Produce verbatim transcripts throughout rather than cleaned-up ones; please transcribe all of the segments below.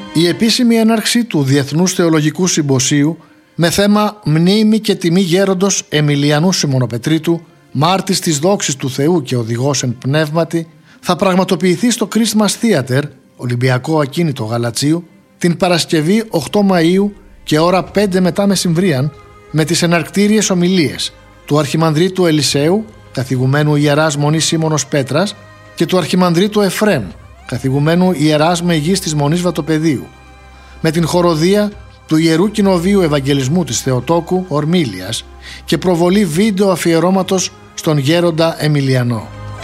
Η επίσημη έναρξη του Διεθνούς Θεολογικού Συμποσίου με θέμα «Μνήμη και τιμή γέροντος Εμιλιανού Σιμωνοπετρίτου, μάρτης της δόξης του Θεού και οδηγός εν πνεύματι» θα πραγματοποιηθεί στο Christmas Theater, Ολυμπιακό Ακίνητο Γαλατσίου, την Παρασκευή οκτώ Μαΐου και ώρα πέντε μετά μεσημβρίαν, με τις εναρκτήριες ομιλίες του Αρχιμανδρίτου Ελισέου, καθηγουμένου Ιεράς Μονής Σίμωνος Πέτρας, και του Αρχιμανδρίτου Εφρέμ, καθηγουμένου Ιεράς Μεγής της Μονής Βατοπεδίου, με την χοροδία του Ιερού Κοινοβίου Ευαγγελισμού της Θεοτόκου Ορμήλιας και προβολή βίντεο αφιερώματος στον γέροντα Εμιλιανό.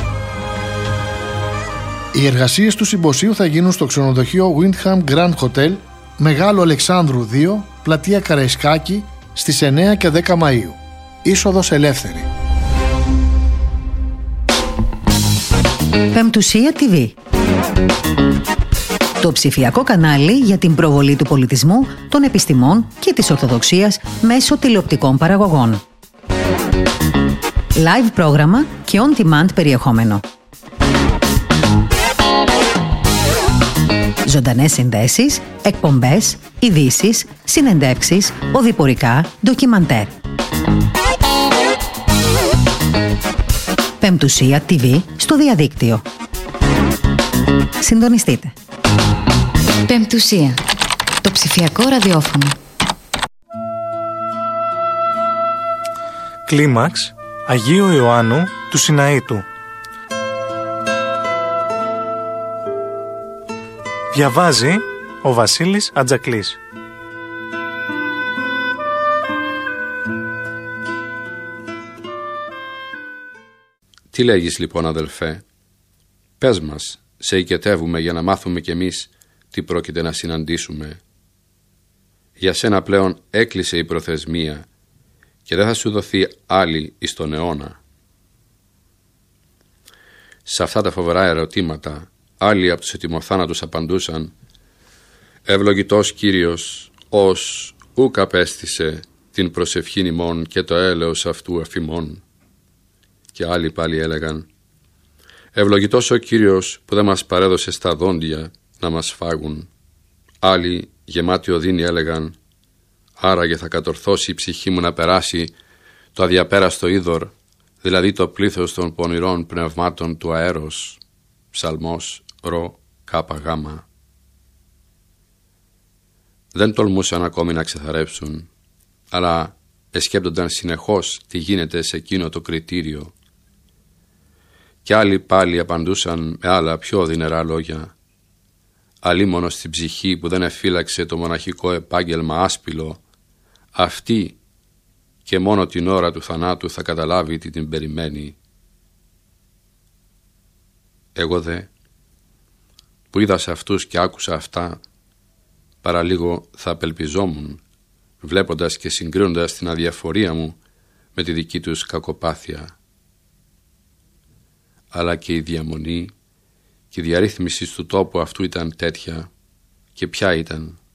Οι εργασίες του συμποσίου θα γίνουν στο ξενοδοχείο Windham Grand Hotel, Μεγάλο Αλεξάνδρου δύο, πλατεία Καραϊσκάκη, στις εννέα και δέκα Μαΐου. Είσοδος ελεύθερη. Πεμπτουσία τι βι. Το ψηφιακό κανάλι για την προβολή του πολιτισμού, των επιστημών και της Ορθοδοξίας μέσω τηλεοπτικών παραγωγών. Live πρόγραμμα και on-demand περιεχόμενο. Ζωντανές συνδέσεις, εκπομπές, ειδήσεις, συνεντεύξεις, οδηπορικά, ντοκιμαντέρ. Πεμπτουσία τι βι στο διαδίκτυο. Συντονιστείτε. Πεμπτουσία. Το ψηφιακό ραδιόφωνο. Κλίμαξ Αγίου Ιωάννου του Σιναήτου. Διαβάζει ο Βασίλης Ατζακλής. Τι λέγεις λοιπόν, αδελφέ? Πες μας, σε οικετεύουμε για να μάθουμε κι εμείς τι πρόκειται να συναντήσουμε. Για σένα πλέον έκλεισε η προθεσμία και δεν θα σου δοθεί άλλη εις τον αιώνα. Σε αυτά τα φοβερά ερωτήματα άλλοι από τους ετοιμοθάνατους απαντούσαν: «Ευλογητός Κύριος, ως ουκ απέστησε την προσευχήν ημών και το έλεος αυτού αφημών». Και άλλοι πάλι έλεγαν: «Ευλογητός ο Κύριος που δεν μας παρέδωσε στα δόντια να μας φάγουν». Άλλοι γεμάτοι οδύνη έλεγαν: «Άραγε θα κατορθώσει η ψυχή μου να περάσει το αδιαπέραστο είδωρ, δηλαδή το πλήθος των πονηρών πνευμάτων του αέρος». Ψαλμός ρο κάπα γάμα. Δεν τολμούσαν ακόμη να ξεθαρέψουν, αλλά εσκέπτονταν συνεχώς τι γίνεται σε εκείνο το κριτήριο. Κι άλλοι πάλι απαντούσαν με άλλα πιο οδυνερά λόγια: «Αλίμονο στην ψυχή που δεν εφύλαξε το μοναχικό επάγγελμα άσπυλο, αυτή και μόνο την ώρα του θανάτου θα καταλάβει τι την περιμένει». Εγώ δε, που είδα σε αυτούς και άκουσα αυτά, παραλίγο θα απελπιζόμουν, βλέποντας και συγκρίνοντας την αδιαφορία μου με τη δική τους κακοπάθεια. Αλλά και η διαμονή και η διαρρύθμιση του τόπου αυτού ήταν τέτοια, και ποια ήταν?